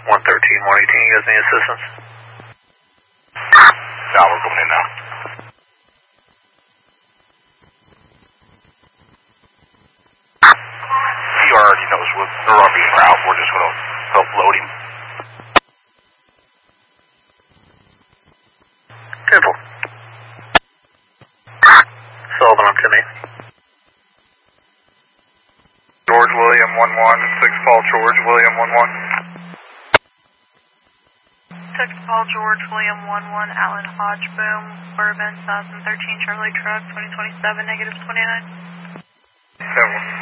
113, 118, you guys need assistance? No, we're going in now. He already knows we're already en route. We're just going to help load him. Careful. Sullivan up to me. George William 11, 6 Paul George William 11. 6 Paul George William 11, Alan Hodge Boom, Bourbon, 2013 Chevrolet truck, 2027, -29. 7